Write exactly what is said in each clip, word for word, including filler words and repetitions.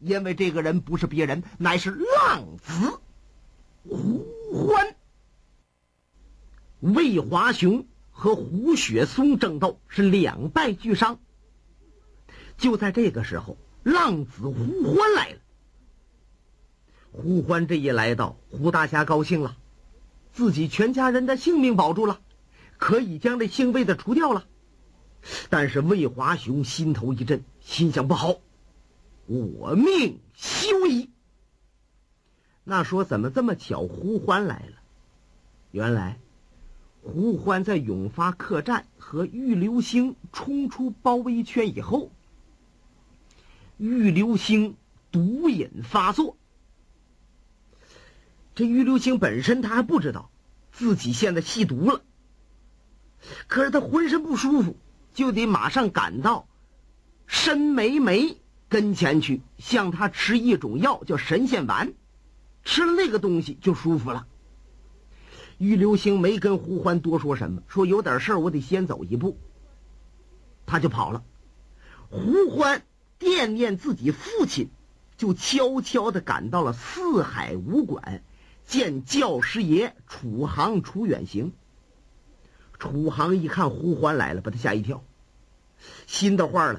因为这个人不是别人，乃是浪子胡欢。魏华雄和胡雪松争斗是两败俱伤。就在这个时候，浪子胡欢来了。胡欢这一来到，胡大侠高兴了，自己全家人的性命保住了，可以将这姓魏的除掉了。但是魏华雄心头一震，心想不好，我命休矣。那说怎么这么巧，胡欢来了？原来胡欢在永发客栈和玉流星冲出包围圈以后，玉流星毒瘾发作。这玉流星本身他还不知道自己现在吸毒了，可是他浑身不舒服，就得马上赶到申梅梅跟前去，向他吃一种药叫神仙丸，吃了那个东西就舒服了。玉流星没跟胡欢多说什么，说有点事儿我得先走一步，他就跑了。胡欢惦念自己父亲，就悄悄地赶到了四海武馆，见教师爷楚航楚远行。楚航一看胡欢来了，把他吓一跳，心都坏了。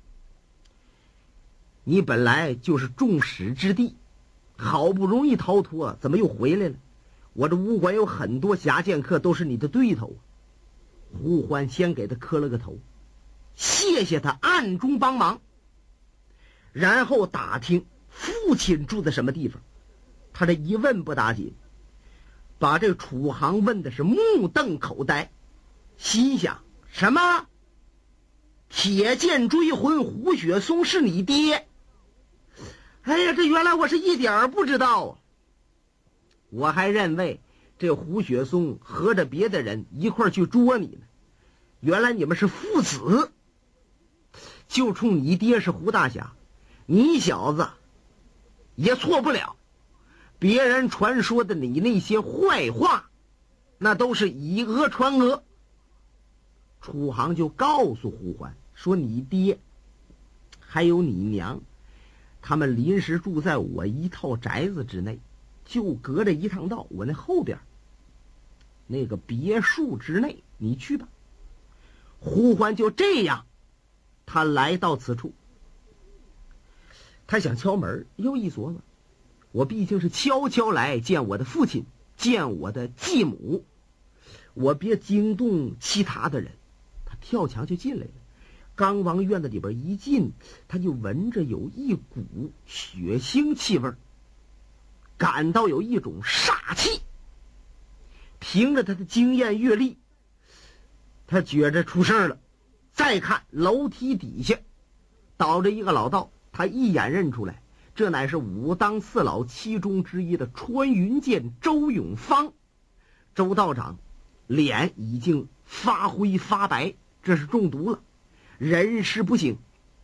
你本来就是众矢之的，好不容易逃脱，怎么又回来了？我这武馆有很多侠剑客都是你的对头。胡欢先给他磕了个头，谢谢他暗中帮忙，然后打听父亲住在什么地方。他这一问不打紧，把这楚航问的是目瞪口呆，心想什么？铁剑追魂胡雪松是你爹？哎呀，这原来我是一点儿不知道啊！我还认为这胡雪松和着别的人一块儿去捉你呢，原来你们是父子。就冲你爹是胡大侠，你小子也错不了。别人传说的你那些坏话，那都是以讹传讹。楚航就告诉胡欢说，你爹还有你娘，他们临时住在我一套宅子之内，就隔着一趟道，我那后边那个别墅之内，你去吧。胡欢就这样，他来到此处，他想敲门，又一琢磨，我毕竟是悄悄来见我的父亲，见我的继母，我别惊动其他的人。他跳墙就进来了，刚往院子里边一进，他就闻着有一股血腥气味，感到有一种煞气。凭着他的经验阅历，他觉着出事了。再看楼梯底下倒着一个老道，他一眼认出来，这乃是武当四老其中之一的穿云剑周永芳。周道长脸已经发灰发白，这是中毒了，人事不省。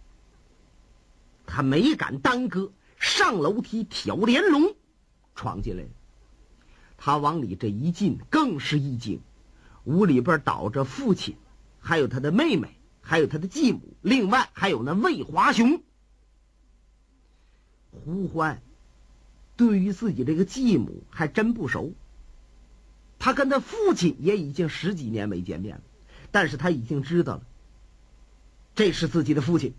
他没敢耽搁，上楼梯挑帘笼闯进来了。他往里这一进，更是一惊，屋里边倒着父亲，还有他的妹妹，还有他的继母，另外还有那魏华雄。胡欢对于自己这个继母还真不熟，他跟他父亲也已经十几年没见面了，但是他已经知道了这是自己的父亲。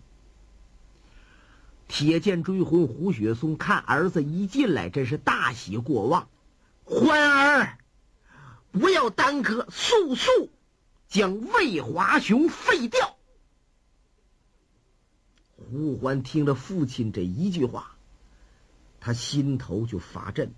铁剑追魂胡雪松看儿子一进来，真是大喜过望。欢儿，不要耽搁，速速将魏华雄废掉。胡欢听着父亲这一句话，他心头就发震，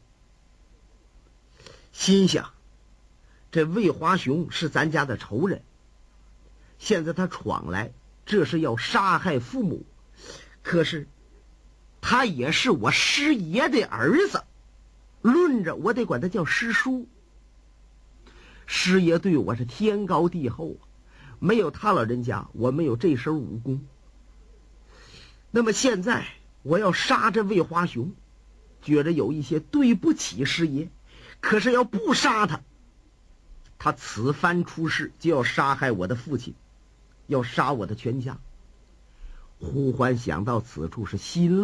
心想这魏华雄是咱家的仇人，现在他闯来，这是要杀害父母，可是他也是我师爷的儿子，论着我得管他叫师叔。师爷对我是天高地厚，没有他老人家，我没有这身武功。那么现在我要杀这魏华雄，觉得有一些对不起师爷，可是要不杀他，他此番出事就要杀害我的父亲，要杀我的全家。胡欢想到此处是心